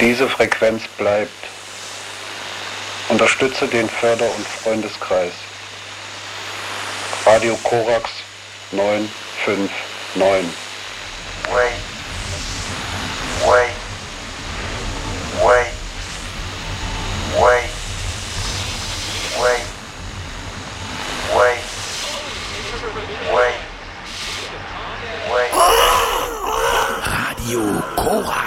Diese Frequenz bleibt. Unterstütze den Förder- und Freundeskreis. Radio Korax 959. Wait.